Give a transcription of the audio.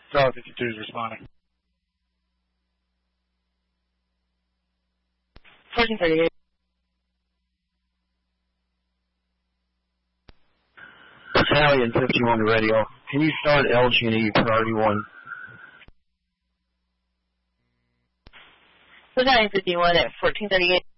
Tower 52 is responding. 1438. Battalion 51 to radio. Can you start LG&E priority 1? Battalion 51 at 1438.